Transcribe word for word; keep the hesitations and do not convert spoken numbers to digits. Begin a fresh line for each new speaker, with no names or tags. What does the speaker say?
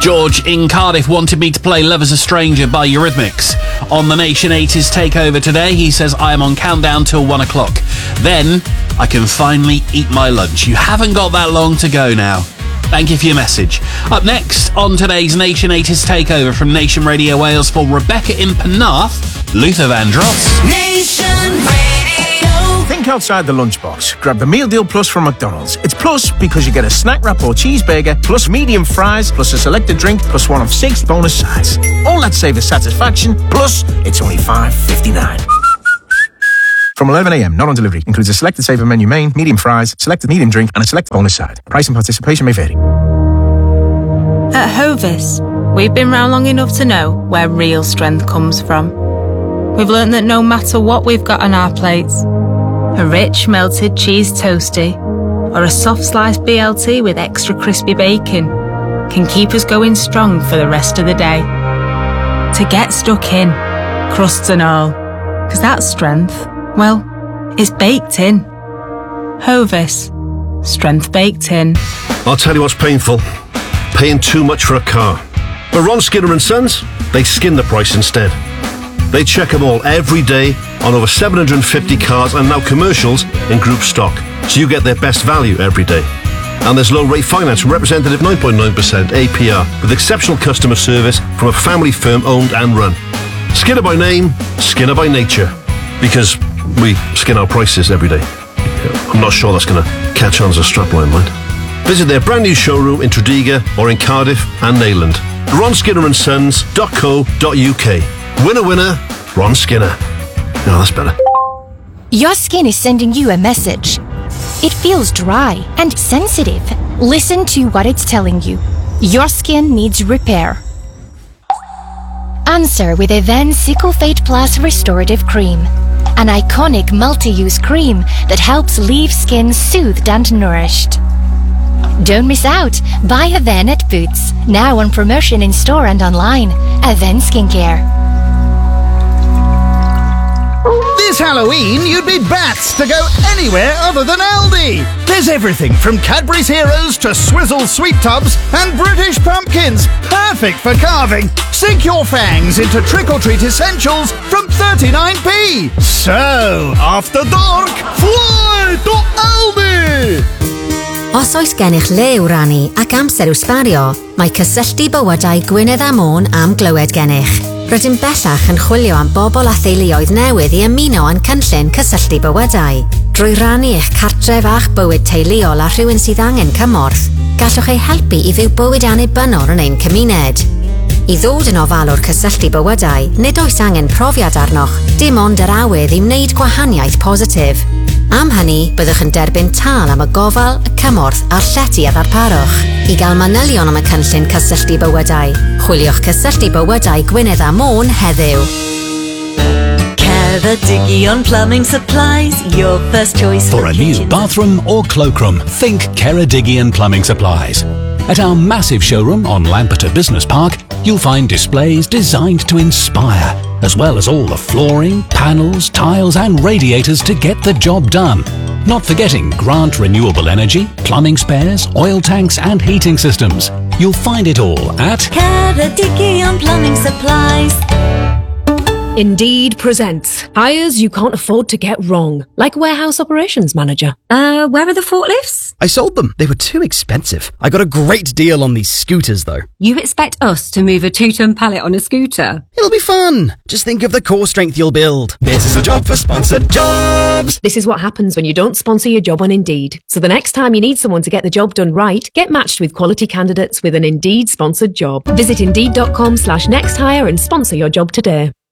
George in Cardiff wanted me to play Love as a Stranger by Eurythmics on the Nation eighties Takeover today. He says, I am on countdown till one o'clock. Then I can finally eat my lunch. You haven't got that long to go now. Thank you for your message. Up next on today's Nation eighties Takeover from Nation Radio Wales for Rebecca in Penarth, Luther Vandross.
Nation Radio.
Think outside the lunchbox. Grab the Meal Deal Plus from McDonald's. It's plus because you get a snack wrap or cheeseburger, plus medium fries, plus a selected drink, plus one of six bonus sides. All that savers satisfaction, plus it's only five fifty-nine. From eleven a.m, not on delivery. Includes a selected saver menu main, medium fries, selected medium drink, and a selected bonus side. Price and participation may vary.
At Hovis, we've been round long enough to know where real strength comes from. We've learned that no matter what we've got on our plates, a rich melted cheese toastie or a soft sliced B L T with extra crispy bacon can keep us going strong for the rest of the day. To get stuck in, crusts and all, because that strength, well, it's baked in. Hovis. Strength baked in.
I'll tell you what's painful. Paying too much for a car. But Ron Skinner and Sons, they skin the price instead. They check them all every day on over seven hundred fifty cars and now commercials in group stock. So you get their best value every day. And there's low rate finance from representative nine point nine percent A P R with exceptional customer service from a family firm owned and run. Skinner by name, Skinner by nature. Because we skin our prices every day. I'm not sure that's going to catch on as a strapline, mind. Visit their brand new showroom in Tredegar or in Cardiff and Neyland. ron skinner and sons dot co dot uk. Winner, winner, Ron Skinner. No, that's better.
Your skin is sending you a message. It feels dry and sensitive. Listen to what it's telling you. Your skin needs repair. Answer with Aven Ciclefate Plus Restorative Cream, an iconic multi-use cream that helps leave skin soothed and nourished. Don't miss out. Buy Aven at Boots, now on promotion in store and online. Aven Skincare.
This Halloween, you'd be bats to go anywhere other than Aldi. There's everything from Cadbury's Heroes to Swizzle Sweet Tubs and British Pumpkins. Perfect for carving. Sink your fangs into trick-or-treat essentials from thirty-nine p. So, after dark, fly to Aldi!
Os oes gennych le i'w rannu ac amser i'w sbario, mae cysylltu bywydau Gwynedd a Môn am glywed gennych. Rydym bellach yn chwilio am bobl a theuluoedd newydd i ymuno yn cynllun cysylltu bywydau. Drwy rannu eich cartref a'ch bywyd teuluol a rhywun sydd angen cymorth, gallwch ei helpu i fyw bywyd annibynnol yn ein cymuned. I ddod yn ofalwr cysylltu bywydau, nid oes angen profiad arnoch, dim ond yr awydd i wneud gwahaniaeth positif. Am hynny, byddwch yn derbyn tal am y gofal, y cymorth a'r llety a ddarparwch. I gael manylion am y cynllun cysylltu bywydau, chwiliwch cysylltu bywydau Gwynedd a Môn heddiw.
Ceredigion Plumbing Supplies, your first choice for,
for a new bathroom or cloakroom. Think Ceredigion Plumbing Supplies. At our massive showroom on Lampeter Business Park, you'll find displays designed to inspire, as well as all the flooring, panels, tiles and radiators to get the job done. Not forgetting Grant Renewable Energy, plumbing spares, oil tanks and heating systems. You'll find it all at
Ceredigion Plumbing Supplies.
Indeed presents hires you can't afford to get wrong, like warehouse operations manager.
Uh, where are the forklifts?
I sold them. They were too expensive. I got a great deal on these scooters, though.
You expect us to move a two-ton pallet on a scooter?
It'll be fun. Just think of the core strength you'll build. This is a job for sponsored jobs.
This is what happens when you don't sponsor your job on Indeed. So the next time you need someone to get the job done right, get matched with quality candidates with an Indeed sponsored job. Visit Indeed dot com slash next hire and sponsor your job today.